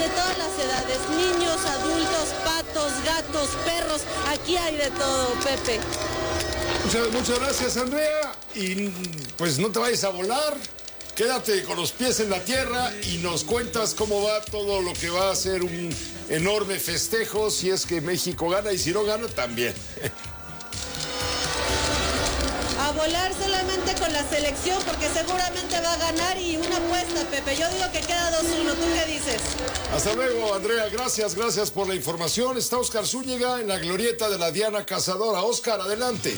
todas las edades, niños, adultos, patos, gatos, perros, aquí hay de todo, Pepe. Muchas gracias, Andrea, y pues no te vayas a volar, quédate con los pies en la tierra y nos cuentas cómo va todo lo que va a ser un enorme festejo si es que México gana y si no gana también. A volar solamente con la selección porque seguramente va a ganar y una apuesta, Pepe. Yo digo que queda 2-1. ¿Tú qué dices? Hasta luego, Andrea. Gracias por la información. Está Óscar Zúñiga en la glorieta de la Diana Cazadora. Óscar, adelante.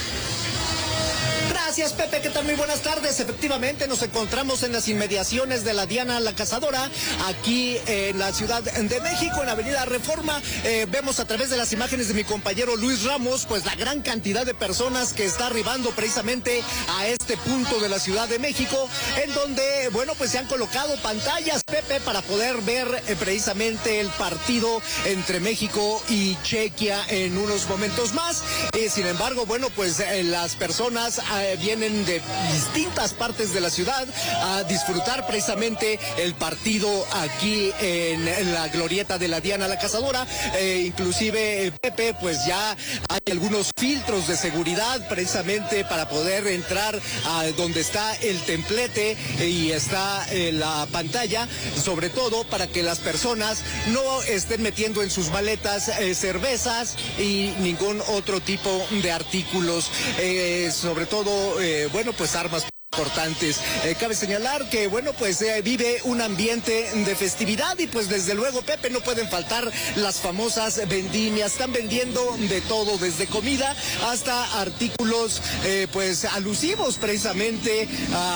Gracias, Pepe, ¿qué tal? Muy buenas tardes. Efectivamente, nos encontramos en las inmediaciones de la Diana la Cazadora, aquí en la Ciudad de México, en la Avenida Reforma. Vemos a través de las imágenes de mi compañero Luis Ramos, pues la gran cantidad de personas que está arribando precisamente a este punto de la Ciudad de México, en donde, bueno, pues se han colocado pantallas, Pepe, para poder ver precisamente el partido entre México y Chequia en unos momentos más. Sin embargo, bueno, pues las personas vienen de distintas partes de la ciudad a disfrutar precisamente el partido aquí en la glorieta de la Diana la Cazadora. Inclusive, Pepe, pues ya hay algunos filtros de seguridad precisamente para poder entrar a donde está el templete y está la pantalla, sobre todo para que las personas no estén metiendo en sus maletas cervezas y ningún otro tipo de artículos, sobre todo, bueno, pues armas importantes. Cabe señalar que, bueno, pues vive un ambiente de festividad y pues desde luego, Pepe, no pueden faltar las famosas vendimias. Están vendiendo de todo, desde comida hasta artículos pues alusivos precisamente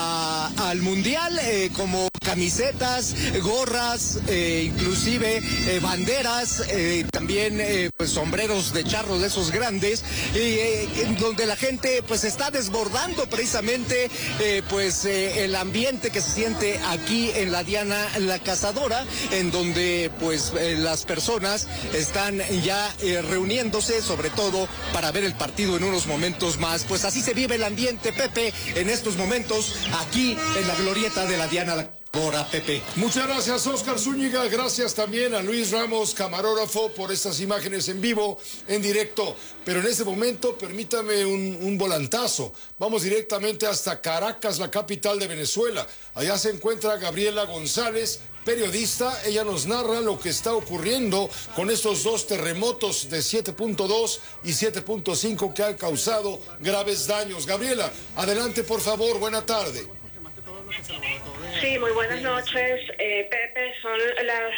al mundial, como camisetas, gorras, inclusive banderas, también pues sombreros de charro de esos grandes, donde la gente pues está desbordando precisamente pues el ambiente que se siente aquí en la Diana la Cazadora, en donde pues las personas están ya reuniéndose, sobre todo para ver el partido en unos momentos más. Pues así se vive el ambiente, Pepe, en estos momentos aquí en la glorieta de la Diana la Cazadora, Pepe. Muchas gracias, Óscar Zúñiga. Gracias también a Luis Ramos, camarógrafo, por estas imágenes en vivo, en directo. Pero en este momento, permítame un volantazo. Vamos directamente hasta Caracas, la capital de Venezuela. Allá se encuentra Gabriela González, periodista. Ella nos narra lo que está ocurriendo con estos dos terremotos de 7.2 y 7.5 que han causado graves daños. Gabriela, adelante, por favor. Buena tarde. Sí, muy buenas noches, Pepe. Son las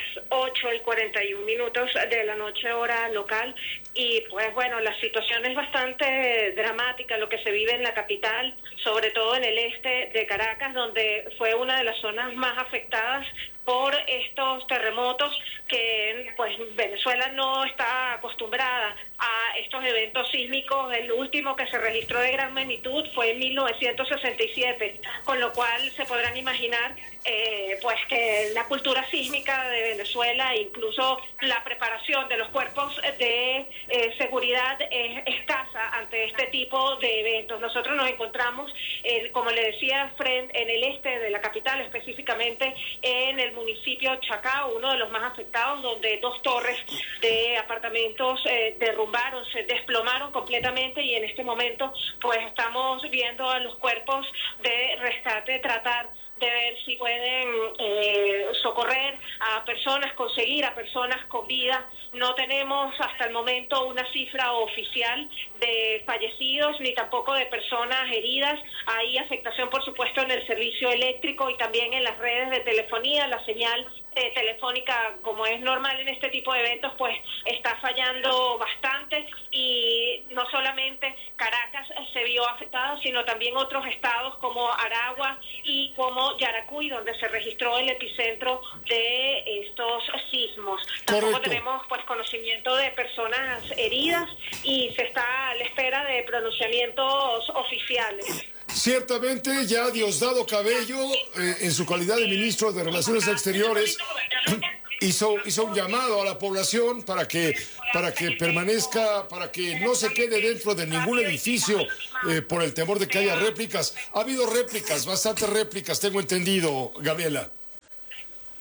8:41 de la noche, hora local, y pues bueno, la situación es bastante dramática, lo que se vive en la capital, sobre todo en el este de Caracas, donde fue una de las zonas más afectadas por estos terremotos, que pues Venezuela no está acostumbrada a estos eventos sísmicos. El último que se registró de gran magnitud fue en 1967, con lo cual se podrán imaginar pues que la cultura sísmica de Venezuela, incluso la preparación de los cuerpos de seguridad es escasa ante este tipo de eventos. Nosotros nos encontramos, como le decía, en el este de la capital, específicamente en el municipio Chacao, uno de los más afectados, donde 2 torres de apartamentos derrumbaron, se desplomaron completamente, y en este momento pues estamos viendo a los cuerpos de rescate tratar de ver si pueden socorrer a personas, conseguir a personas con vida. No tenemos hasta el momento una cifra oficial de fallecidos ni tampoco de personas heridas. Hay afectación, por supuesto, en el servicio eléctrico y también en las redes de telefonía. La señal telefónica, como es normal en este tipo de eventos, pues está fallando bastante, y no solamente Caracas se vio afectado, sino también otros estados como Aragua y como Yaracuy, donde se registró el epicentro de estos sismos. Tampoco tenemos pues conocimiento de personas heridas y se está a la espera de pronunciamientos oficiales. Ciertamente, ya Diosdado Cabello, en su calidad de ministro de Relaciones Exteriores, hizo un llamado a la población para que permanezca, para que no se quede dentro de ningún edificio por el temor de que haya réplicas. Ha habido réplicas, bastantes réplicas, tengo entendido, Gabriela.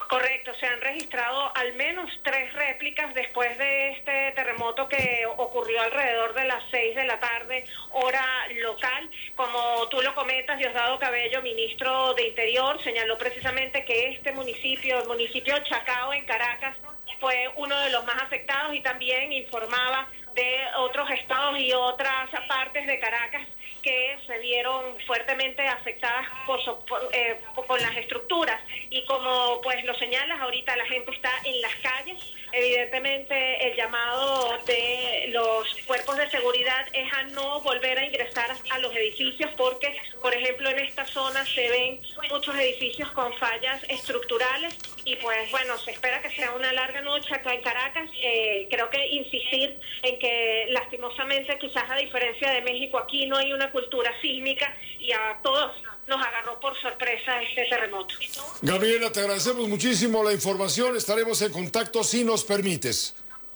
Correcto, se han registrado al menos 3 réplicas después de este terremoto que ocurrió alrededor de las 6 de la tarde, hora local. Como tú lo comentas, Diosdado Cabello, ministro de Interior, señaló precisamente que este municipio, el municipio Chacao en Caracas, fue uno de los más afectados, y también informaba de otros estados y otras partes de Caracas que se vieron fuertemente afectadas con las estructuras. Y como pues lo señalas, ahorita la gente está en las calles. Evidentemente el llamado de los cuerpos de seguridad es a no volver a ingresar a los edificios, porque por ejemplo en esta zona se ven muchos edificios con fallas estructurales, y pues bueno, se espera que sea una larga noche acá en Caracas. Creo que insistir en que lastimosamente, quizás a diferencia de México, aquí no hay una cultura sísmica, y a todos nos agarró por sorpresa este terremoto. Gabriela, te agradecemos muchísimo la información. Estaremos en contacto si nos permites.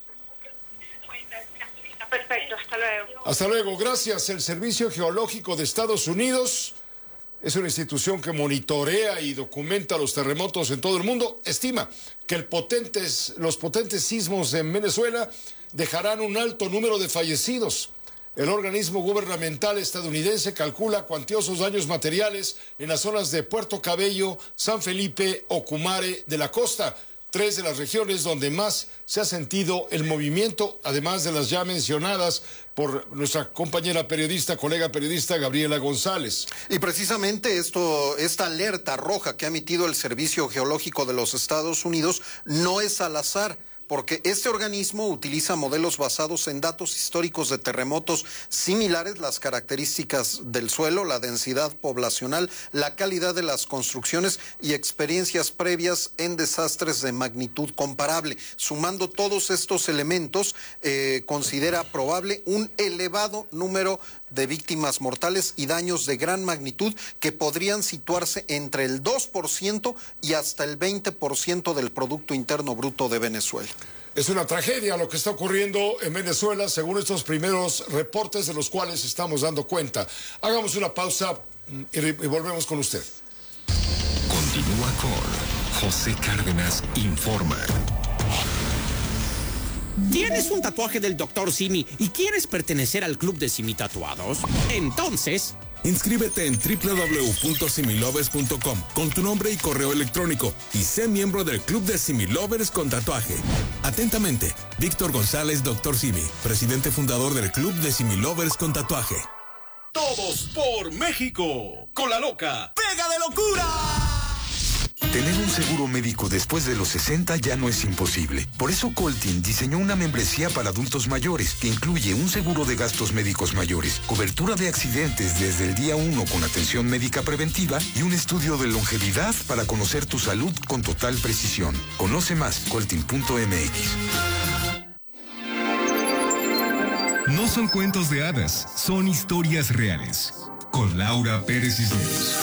Perfecto, hasta luego. Hasta luego, gracias. El Servicio Geológico de Estados Unidos es una institución que monitorea y documenta los terremotos en todo el mundo. Estima que los potentes sismos en Venezuela dejarán un alto número de fallecidos. El organismo gubernamental estadounidense calcula cuantiosos daños materiales en las zonas de Puerto Cabello, San Felipe, Ocumare de la costa, 3 de las regiones donde más se ha sentido el movimiento, además de las ya mencionadas por nuestra colega periodista Gabriela González. Y precisamente esta alerta roja que ha emitido el Servicio Geológico de los Estados Unidos no es al azar, porque este organismo utiliza modelos basados en datos históricos de terremotos similares, las características del suelo, la densidad poblacional, la calidad de las construcciones y experiencias previas en desastres de magnitud comparable. Sumando todos estos elementos, considera probable un elevado número de víctimas mortales y daños de gran magnitud que podrían situarse entre el 2% y hasta el 20% del Producto Interno Bruto de Venezuela. Es una tragedia lo que está ocurriendo en Venezuela, según estos primeros reportes de los cuales estamos dando cuenta. Hagamos una pausa y volvemos con usted. Continúa con José Cárdenas Informa. ¿Tienes un tatuaje del Dr. Simi y quieres pertenecer al club de Simi Tatuados? Entonces, inscríbete en www.similovers.com con tu nombre y correo electrónico y sé miembro del club de Similovers con tatuaje. Atentamente, Víctor González, Dr. Simi, presidente fundador del club de Similovers con tatuaje. Todos por México. Con la loca. ¡Pega de locura! Tener un seguro médico después de los 60 ya no es imposible. Por eso Coltin diseñó una membresía para adultos mayores que incluye un seguro de gastos médicos mayores, cobertura de accidentes desde el día 1 con atención médica preventiva y un estudio de longevidad para conocer tu salud con total precisión. Conoce más, coltin.mx. No son cuentos de hadas, son historias reales. Con Laura Pérez Cisneros.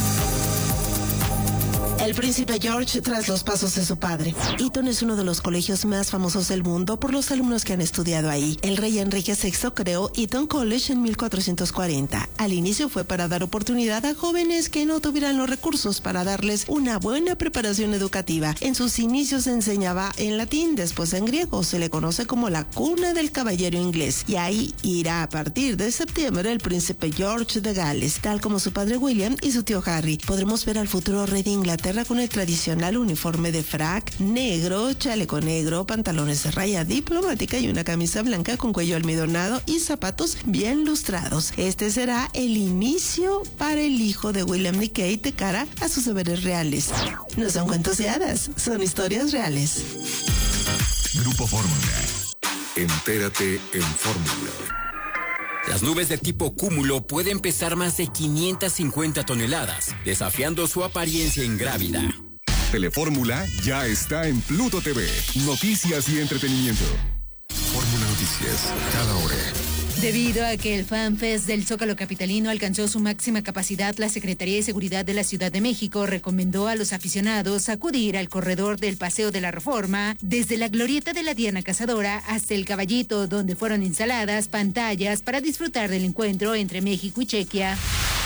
El príncipe George tras los pasos de su padre. Eton es uno de los colegios más famosos del mundo por los alumnos que han estudiado ahí. El rey Enrique VI creó Eton College en 1440. Al inicio fue para dar oportunidad a jóvenes que no tuvieran los recursos para darles una buena preparación educativa. En sus inicios se enseñaba en latín, después en griego. Se le conoce como la cuna del caballero inglés. Y ahí irá a partir de septiembre el príncipe George de Gales, tal como su padre William y su tío Harry. Podremos ver al futuro rey de Inglaterra con el tradicional uniforme de frac negro, chaleco negro, pantalones de raya diplomática y una camisa blanca con cuello almidonado y zapatos bien lustrados. Este será el inicio para el hijo de William y Kate de cara a sus deberes reales. No son cuentos de hadas, son historias reales. Grupo Fórmula. Entérate en Fórmula. las nubes de tipo cúmulo pueden pesar más de 550 toneladas, desafiando su apariencia ingrávida. Telefórmula ya está en Pluto TV. Noticias y entretenimiento. Fórmula Noticias, cada hora. Debido a que el FanFest del Zócalo capitalino alcanzó su máxima capacidad, la Secretaría de Seguridad de la Ciudad de México recomendó a los aficionados acudir al corredor del Paseo de la Reforma, desde la glorieta de la Diana Cazadora hasta el Caballito, donde fueron instaladas pantallas para disfrutar del encuentro entre México y Chequia.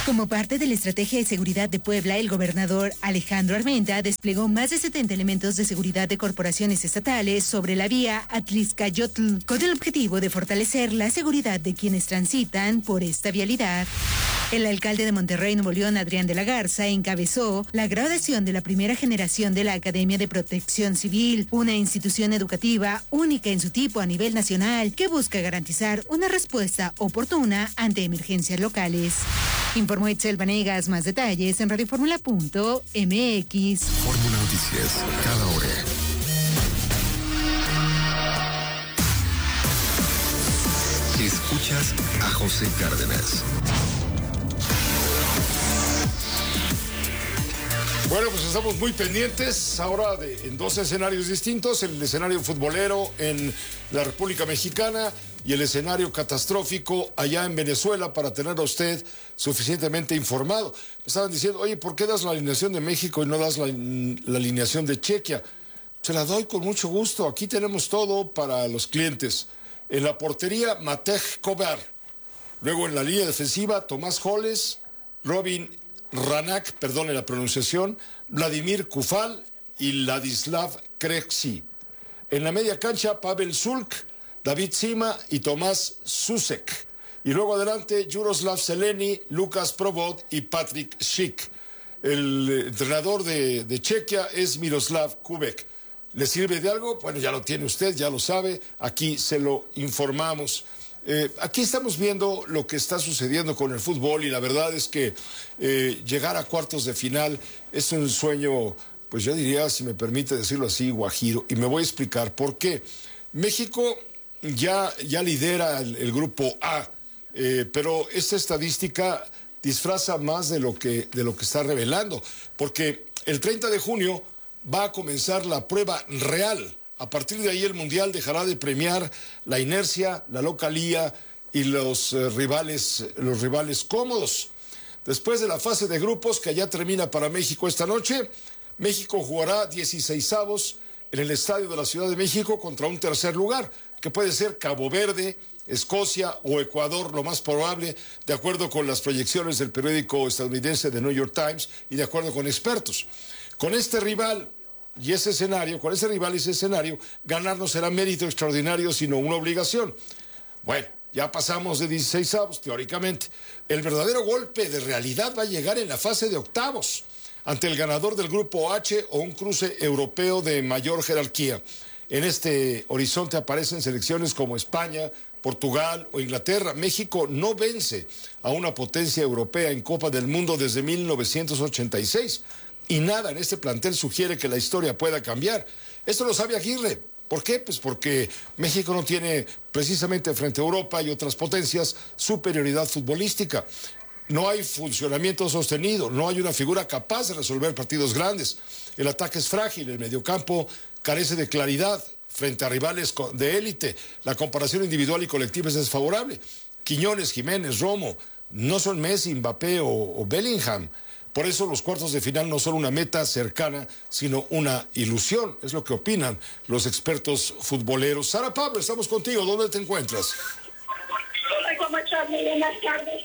Como parte de la estrategia de seguridad de Puebla, el gobernador Alejandro Armenta desplegó más de 70 elementos de seguridad de corporaciones estatales sobre la vía Atlixcayotl, con el objetivo de fortalecer la seguridad de quienes transitan por esta vialidad. El alcalde de Monterrey, Nuevo León, Adrián de la Garza, encabezó la graduación de la primera generación de la Academia de Protección Civil, una institución educativa única en su tipo a nivel nacional que busca garantizar una respuesta oportuna ante emergencias locales. Informó Itzel Vanegas. Más detalles en radioformula.mx. Fórmula Noticias, cada hora. Escuchas a José Cárdenas. Bueno, pues estamos muy pendientes ahora en dos escenarios distintos, el escenario futbolero en la República Mexicana y el escenario catastrófico allá en Venezuela para tener a usted suficientemente informado. Me estaban diciendo, oye, ¿por qué das la alineación de México y no das la alineación de Chequia? Se la doy con mucho gusto, aquí tenemos todo para los clientes. En la portería, Matej Kovar. Luego en la línea defensiva, Tomás Joles, Robin Ranak, perdone la pronunciación, Vladimir Kufal y Ladislav Krejci. En la media cancha, Pavel Sulk, David Sima y Tomás Susek. Y luego adelante, Juroslav Zeleny, Lucas Probot y Patrick Schick. El entrenador de Chequia es Miroslav Kubek. ¿Le sirve de algo? Bueno, ya lo tiene usted, ya lo sabe, aquí se lo informamos. Aquí estamos viendo lo que está sucediendo con el fútbol y la verdad es que llegar a cuartos de final es un sueño, pues yo diría, si me permite decirlo así, guajiro, y me voy a explicar por qué. México ya lidera el grupo A, pero esta estadística disfraza más de lo que está revelando, porque el 30 de junio va a comenzar la prueba real. A partir de ahí el Mundial dejará de premiar la inercia, la localía y los rivales cómodos. Después de la fase de grupos que ya termina para México esta noche, México jugará 16avos en el estadio de la Ciudad de México contra un tercer lugar, que puede ser Cabo Verde, Escocia o Ecuador, lo más probable, de acuerdo con las proyecciones del periódico estadounidense The New York Times y de acuerdo con expertos. Con este rival y ese escenario, ganar no será mérito extraordinario, sino una obligación. Bueno, ya pasamos de 16avos, teóricamente. El verdadero golpe de realidad va a llegar en la fase de octavos, ante el ganador del grupo H o un cruce europeo de mayor jerarquía. En este horizonte aparecen selecciones como España, Portugal o Inglaterra. México no vence a una potencia europea en Copa del Mundo desde 1986. Y nada en este plantel sugiere que la historia pueda cambiar. Esto lo sabe Aguirre. ¿Por qué? Pues porque México no tiene, precisamente frente a Europa y otras potencias, superioridad futbolística. No hay funcionamiento sostenido, no hay una figura capaz de resolver partidos grandes. El ataque es frágil, el mediocampo carece de claridad frente a rivales de élite. La comparación individual y colectiva es desfavorable. Quiñones, Jiménez, Romo, no son Messi, Mbappé o Bellingham. Por eso los cuartos de final no son una meta cercana, sino una ilusión. Es lo que opinan los expertos futboleros. Sara Pablo, estamos contigo. ¿Dónde te encuentras? Hola, ¿cómo estás? Muy buenas tardes.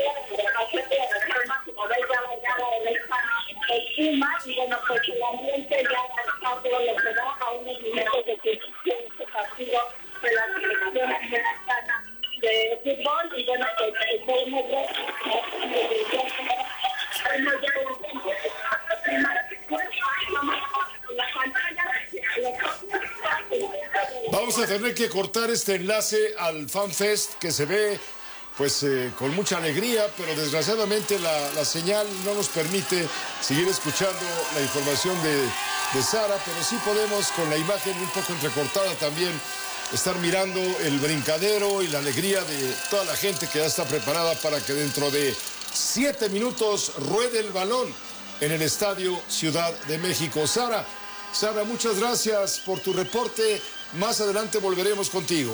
Y bueno, pues el ambiente ya está todo lo que da a unos minutos de que este partido de la selección mexicana de fútbol. Y bueno, pues podemos ver vamos a tener que cortar este enlace al FanFest que se ve pues con mucha alegría, pero desgraciadamente la señal no nos permite seguir escuchando la información de Sara, pero sí podemos con la imagen un poco entrecortada también estar mirando el brincadero y la alegría de toda la gente que ya está preparada para que dentro de 7 minutos ruede el balón en el Estadio Ciudad de México. Sara, muchas gracias por tu reporte. Más adelante volveremos contigo.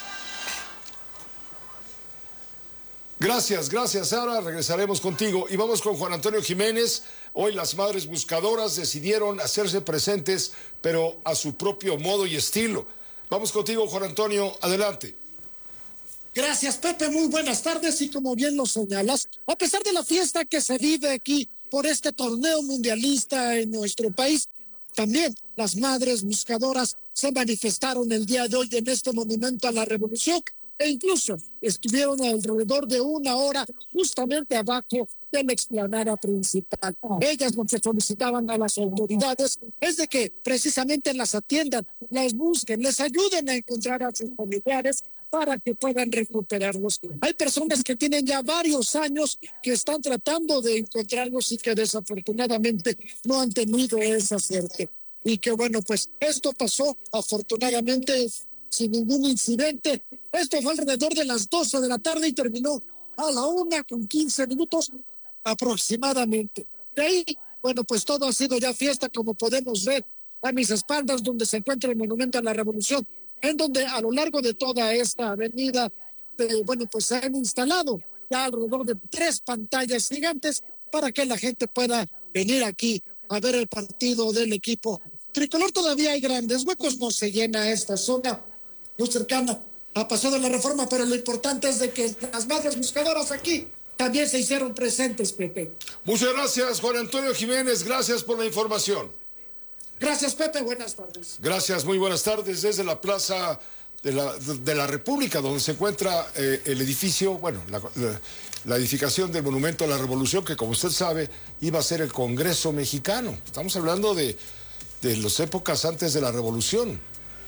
Gracias, Sara. Regresaremos contigo. Y vamos con Juan Antonio Jiménez. Hoy las madres buscadoras decidieron hacerse presentes, pero a su propio modo y estilo. Vamos contigo, Juan Antonio. Adelante. Gracias, Pepe, muy buenas tardes, y como bien lo señalas, a pesar de la fiesta que se vive aquí por este torneo mundialista en nuestro país, también las madres buscadoras se manifestaron el día de hoy en este monumento a la Revolución, e incluso estuvieron alrededor de 1 hora justamente abajo de la explanada principal. Ellas lo que solicitaban a las autoridades es de que precisamente las atiendan, las busquen, les ayuden a encontrar a sus familiares para que puedan recuperarlos. Hay personas que tienen ya varios años que están tratando de encontrarlos y que desafortunadamente no han tenido esa suerte. Y que bueno, pues esto pasó afortunadamente sin ningún incidente. Esto fue alrededor de las 12 de la tarde y terminó a la 1:15 aproximadamente. De ahí, bueno, pues todo ha sido ya fiesta, como podemos ver a mis espaldas, donde se encuentra el Monumento a la Revolución, en donde a lo largo de toda esta avenida, bueno, pues se han instalado ya alrededor de 3 pantallas gigantes para que la gente pueda venir aquí a ver el partido del equipo tricolor. Todavía hay grandes huecos, no se llena esta zona muy cercana a Paseo de la Reforma, pero lo importante es de que las madres buscadoras aquí también se hicieron presentes, Pepe. Muchas gracias, Juan Antonio Jiménez, gracias por la información. Gracias, Pepe, buenas tardes. Gracias, muy buenas tardes. Desde la Plaza de la República, donde se encuentra el edificio, bueno, la edificación del Monumento a la Revolución, que como usted sabe, iba a ser el Congreso Mexicano. Estamos hablando de las épocas antes de la Revolución.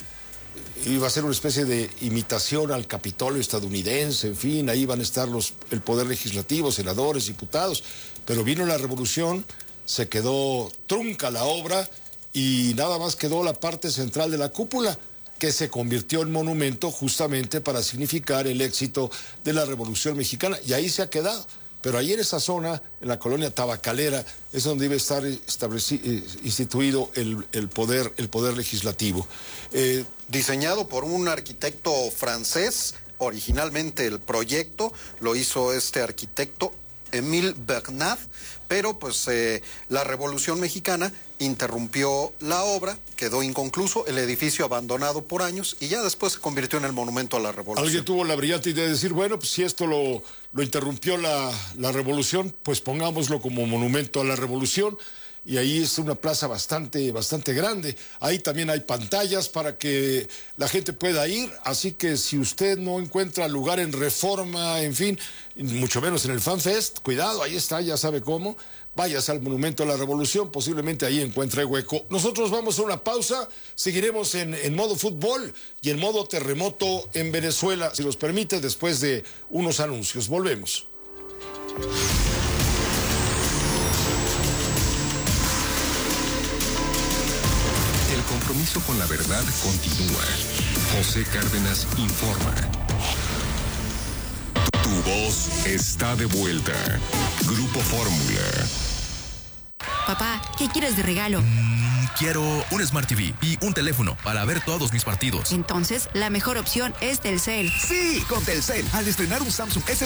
Iba a ser una especie de imitación al Capitolio estadounidense, en fin, ahí van a estar el Poder Legislativo, senadores, diputados. Pero vino la Revolución, se quedó trunca la obra y nada más quedó la parte central de la cúpula, que se convirtió en monumento justamente para significar el éxito de la Revolución Mexicana, y ahí se ha quedado. Pero ahí en esa zona, en la colonia tabacalera, es donde debe estar instituido el poder legislativo. Diseñado por un arquitecto francés, originalmente el proyecto lo hizo este arquitecto Émile Bernard, pero pues la Revolución Mexicana interrumpió la obra, quedó inconcluso, el edificio abandonado por años y ya después se convirtió en el Monumento a la Revolución. Alguien tuvo la brillante idea de decir, bueno, pues si esto lo interrumpió la Revolución, pues pongámoslo como Monumento a la Revolución. Y ahí es una plaza bastante grande. Ahí también hay pantallas para que la gente pueda ir. Así que si usted no encuentra lugar en Reforma, en fin, mucho menos en el FanFest, cuidado, ahí está, ya sabe cómo. Váyase al Monumento a la Revolución, posiblemente ahí encuentre hueco. Nosotros vamos a una pausa, seguiremos en modo fútbol y en modo terremoto en Venezuela, si nos permite, después de unos anuncios. Volvemos. El compromiso con la verdad continúa. José Cárdenas informa. Tu voz está de vuelta. Grupo Fórmula. Papá, ¿qué quieres de regalo? Quiero un Smart TV y un teléfono para ver todos mis partidos. Entonces, la mejor opción es Telcel. Sí, con Telcel. Al estrenar un Samsung S20